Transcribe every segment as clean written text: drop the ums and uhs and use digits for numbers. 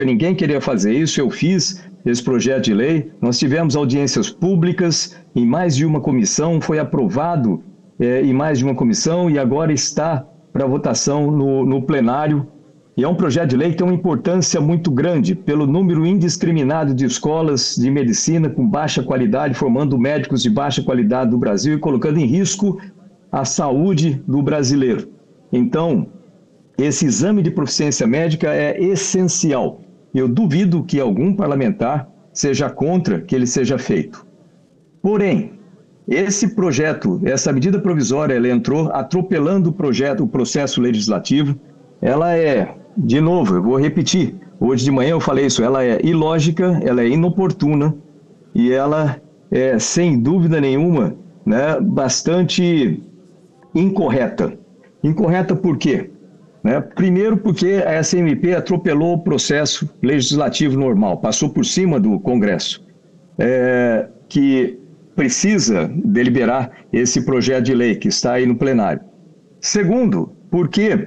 ninguém queria fazer isso, eu fiz esse projeto de lei, nós tivemos audiências públicas em mais de uma comissão, foi aprovado em mais de uma comissão e agora está para votação no plenário. E é um projeto de lei que tem uma importância muito grande pelo número indiscriminado de escolas de medicina com baixa qualidade, formando médicos de baixa qualidade do Brasil e colocando em risco a saúde do brasileiro. Então, esse exame de proficiência médica é essencial. Eu duvido que algum parlamentar seja contra que ele seja feito. Porém, esse projeto, essa medida provisória, ela entrou atropelando o processo legislativo. Ela é, de novo, eu vou repetir, hoje de manhã eu falei isso, ela é ilógica, ela é inoportuna e ela é, sem dúvida nenhuma, né, bastante incorreta. Incorreta por quê? Primeiro porque a SMP atropelou o processo legislativo normal, passou por cima do Congresso, que precisa deliberar esse projeto de lei que está aí no plenário. Segundo, porque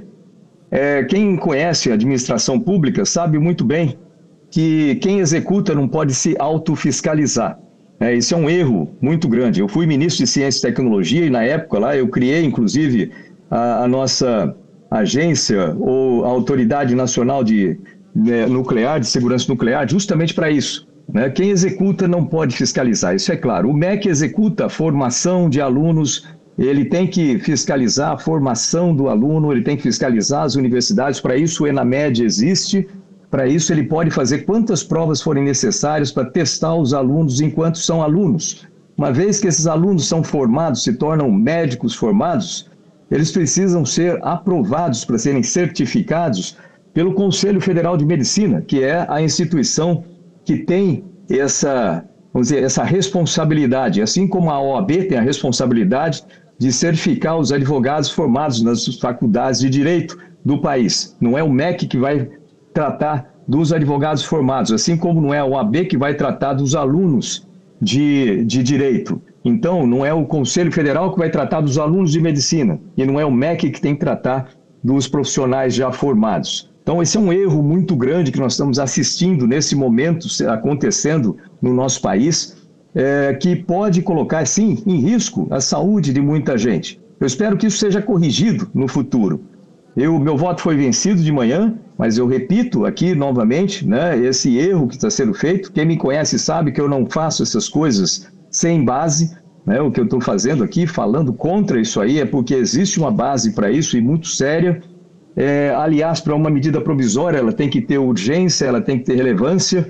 quem conhece a administração pública sabe muito bem que quem executa não pode se autofiscalizar. Isso é um erro muito grande. Eu fui ministro de Ciência e Tecnologia e na época lá eu criei inclusive a nossa agência ou a Autoridade Nacional de Nuclear, de Segurança Nuclear, justamente para isso. Quem executa não pode fiscalizar, isso é claro. O MEC executa a formação de alunos, ele tem que fiscalizar a formação do aluno, ele tem que fiscalizar as universidades, para isso o ENAMED existe, para isso ele pode fazer quantas provas forem necessárias para testar os alunos enquanto são alunos. Uma vez que esses alunos são formados, se tornam médicos formados, eles precisam ser aprovados para serem certificados pelo Conselho Federal de Medicina, que é a instituição que tem essa, vamos dizer, essa responsabilidade, assim como a OAB tem a responsabilidade de certificar os advogados formados nas faculdades de direito do país. Não é o MEC que vai tratar dos advogados formados, assim como não é a OAB que vai tratar dos alunos de direito. Então, não é o Conselho Federal que vai tratar dos alunos de medicina e não é o MEC que tem que tratar dos profissionais já formados. Então, esse é um erro muito grande que nós estamos assistindo nesse momento acontecendo no nosso país, que pode colocar, sim, em risco a saúde de muita gente. Eu espero que isso seja corrigido no futuro. Meu voto foi vencido de manhã, mas eu repito aqui novamente, esse erro que está sendo feito. Quem me conhece sabe que eu não faço essas coisas sem base, o que eu estou fazendo aqui, falando contra isso aí, é porque existe uma base para isso e muito séria. Aliás, para uma medida provisória, ela tem que ter urgência, ela tem que ter relevância,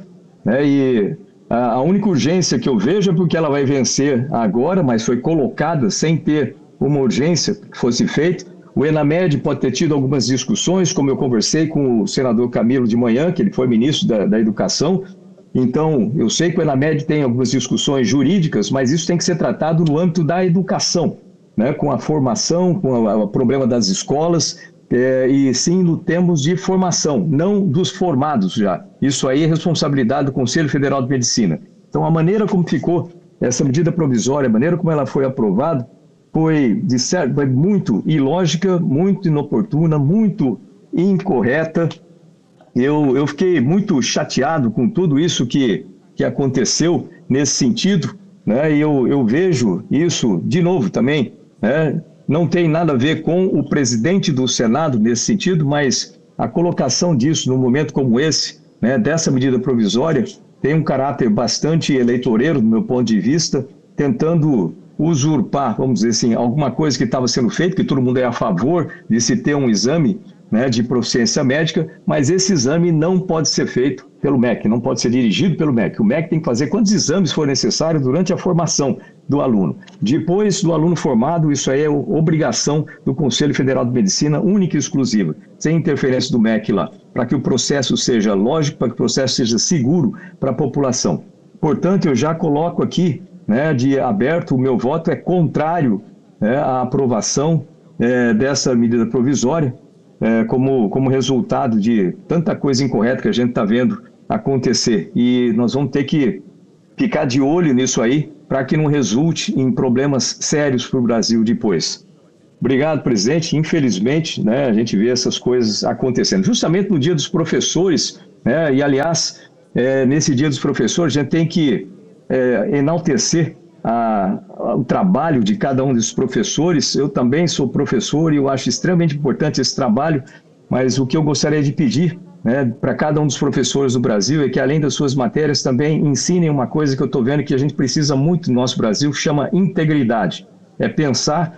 e a única urgência que eu vejo é porque ela vai vencer agora, mas foi colocada sem ter uma urgência que fosse feita. O ENAMED pode ter tido algumas discussões, como eu conversei com o senador Camilo de manhã, que ele foi ministro da Educação. Então, eu sei que o ENAMED tem algumas discussões jurídicas, mas isso tem que ser tratado no âmbito da educação, com a formação, com o problema das escolas, e sim no termos de formação, não dos formados já. Isso aí é responsabilidade do Conselho Federal de Medicina. Então, a maneira como ficou essa medida provisória, a maneira como ela foi aprovada, foi muito ilógica, muito inoportuna, muito incorreta. Eu fiquei muito chateado com tudo isso que aconteceu nesse sentido, e eu vejo isso de novo também, não tem nada a ver com o presidente do Senado nesse sentido, mas a colocação disso num momento como esse, dessa medida provisória, tem um caráter bastante eleitoreiro, do meu ponto de vista, tentando usurpar, vamos dizer assim, alguma coisa que estava sendo feita, que todo mundo é a favor de se ter um exame de proficiência médica, mas esse exame não pode ser feito pelo MEC, não pode ser dirigido pelo MEC. O MEC tem que fazer quantos exames for necessário durante a formação do aluno. Depois do aluno formado, isso aí é obrigação do Conselho Federal de Medicina, única e exclusiva, sem interferência do MEC lá, para que o processo seja lógico, para que o processo seja seguro para a população. Portanto, eu já coloco aqui, de aberto, o meu voto é contrário à aprovação dessa medida provisória, como resultado de tanta coisa incorreta que a gente está vendo acontecer. E nós vamos ter que ficar de olho nisso aí para que não resulte em problemas sérios para o Brasil depois. Obrigado, presidente. Infelizmente, a gente vê essas coisas acontecendo. Justamente no Dia dos Professores, né? E, aliás, nesse Dia dos Professores, a gente tem que enaltecer o trabalho de cada um dos professores. Eu também sou professor e eu acho extremamente importante esse trabalho, mas o que eu gostaria de pedir, né, para cada um dos professores do Brasil é que, além das suas matérias, também ensinem uma coisa que eu estou vendo que a gente precisa muito no nosso Brasil, que chama integridade. É pensar,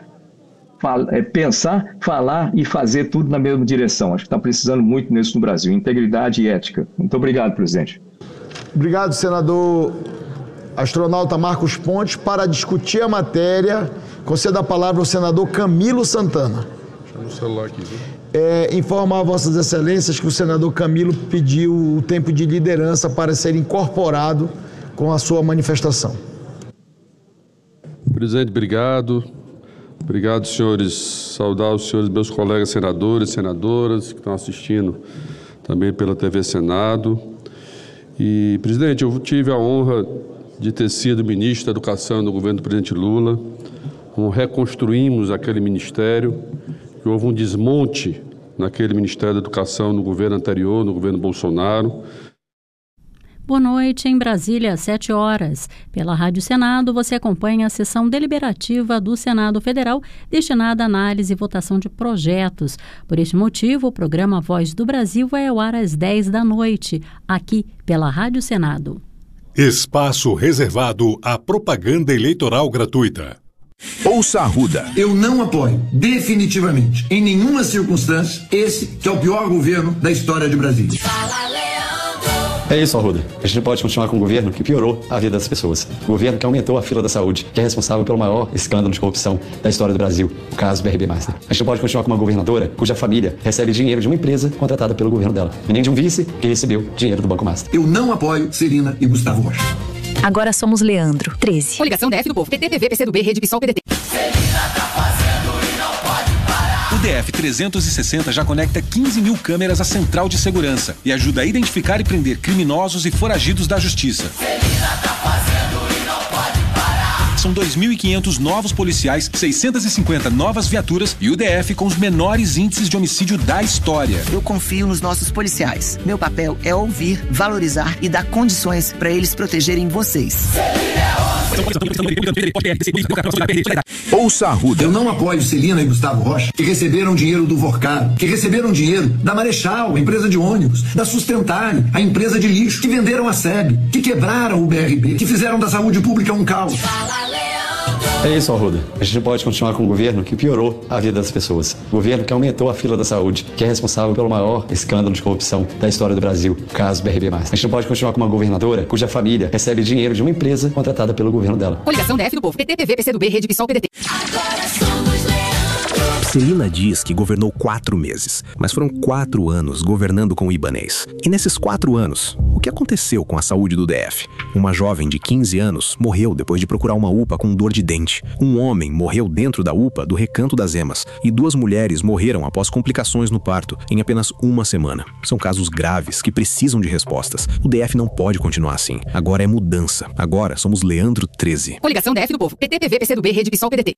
falar e fazer tudo na mesma direção. Acho que está precisando muito nisso no Brasil, integridade e ética. Muito obrigado, presidente. Obrigado, senador astronauta Marcos Pontes. Para discutir a matéria, concedo a palavra ao senador Camilo Santana. Chama o celular aqui, viu? Informar a Vossas Excelências que o senador Camilo pediu o tempo de liderança para ser incorporado com a sua manifestação. Presidente, obrigado. Obrigado, senhores. Saudar os senhores, meus colegas senadores, senadoras que estão assistindo também pela TV Senado. E, presidente, eu tive a honra de ter sido ministro da Educação no governo do presidente Lula. Reconstruímos aquele ministério. Houve um desmonte naquele Ministério da Educação no governo anterior, no governo Bolsonaro. Boa noite, em Brasília, às 7 horas. Pela Rádio Senado, você acompanha a sessão deliberativa do Senado Federal destinada à análise e votação de projetos. Por este motivo, o programa Voz do Brasil vai ao ar às 10 da noite, aqui pela Rádio Senado. Espaço reservado à propaganda eleitoral gratuita. Ouça a Arruda. Eu não apoio, definitivamente, em nenhuma circunstância, esse que é o pior governo da história de Brasília. É isso, Arruda. A gente não pode continuar com um governo que piorou a vida das pessoas. Um governo que aumentou a fila da saúde, que é responsável pelo maior escândalo de corrupção da história do Brasil, o caso BRB Master. A gente não pode continuar com uma governadora cuja família recebe dinheiro de uma empresa contratada pelo governo dela, e nem de um vice que recebeu dinheiro do Banco Master. Eu não apoio Celina e Gustavo Rocha. Agora somos Leandro, 13. Coligação DF do Povo, PT, PV, PCdoB, Rede PSOL, PDT. O DF 360 já conecta 15 mil câmeras à central de segurança e ajuda a identificar e prender criminosos e foragidos da justiça. São 2.500 novos policiais, 650 novas viaturas e o DF com os menores índices de homicídio da história. Eu confio nos nossos policiais. Meu papel é ouvir, valorizar e dar condições para eles protegerem vocês. Ouça a Arruda. Eu não apoio Celina e Gustavo Rocha, que receberam dinheiro do Vorcado, que receberam dinheiro da Marechal, a empresa de ônibus, da Sustentare, a empresa de lixo, que venderam a SEB, que quebraram o BRB, que fizeram da saúde pública um caos. É isso, Arruda. A gente não pode continuar com um governo que piorou a vida das pessoas. Um governo que aumentou a fila da saúde, que é responsável pelo maior escândalo de corrupção da história do Brasil, o caso BRB Master. A gente não pode continuar com uma governadora cuja família recebe dinheiro de uma empresa contratada pelo governo dela. Coligação DF do Povo, PT, PV, PCdoB, Rede PSOL, PDT. Agora somos Celina diz que governou 4 meses, mas foram 4 anos governando com o Ibanez. E nesses 4 anos, o que aconteceu com a saúde do DF? Uma jovem de 15 anos morreu depois de procurar uma UPA com dor de dente. Um homem morreu dentro da UPA do Recanto das Emas. E 2 mulheres morreram após complicações no parto, em apenas 1 semana. São casos graves que precisam de respostas. O DF não pode continuar assim. Agora é mudança. Agora somos Leandro 13. Coligação DF do Povo, PT, PV, PCdoB, Rede PSOL, PDT.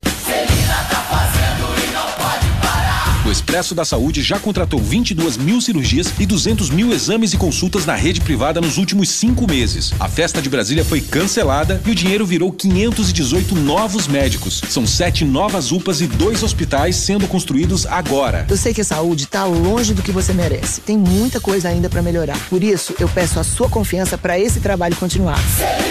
O Expresso da Saúde já contratou 22 mil cirurgias e 200 mil exames e consultas na rede privada nos últimos 5 meses. A festa de Brasília foi cancelada e o dinheiro virou 518 novos médicos. São 7 novas UPAs e 2 hospitais sendo construídos agora. Eu sei que a saúde está longe do que você merece. Tem muita coisa ainda para melhorar. Por isso, eu peço a sua confiança para esse trabalho continuar.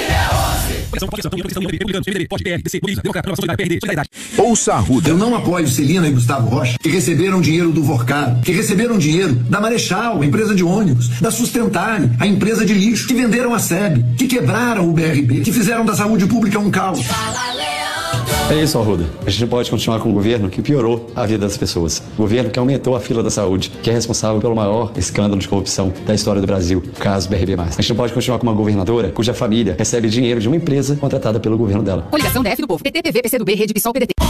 Ouça a Arruda. Eu não apoio Celina e Gustavo Rocha, que receberam dinheiro do Vorcado, que receberam dinheiro da Marechal, a empresa de ônibus, da Sustentare, a empresa de lixo, que venderam a SEB, que quebraram o BRB, que fizeram da saúde pública um caos. É isso, Arruda. A gente não pode continuar com um governo que piorou a vida das pessoas. Um governo que aumentou a fila da saúde, que é responsável pelo maior escândalo de corrupção da história do Brasil, o caso BRB Master. A gente não pode continuar com uma governadora cuja família recebe dinheiro de uma empresa contratada pelo governo dela. Coligação DF do Povo, PT, PV, PCdoB, Rede PSOL, PDT.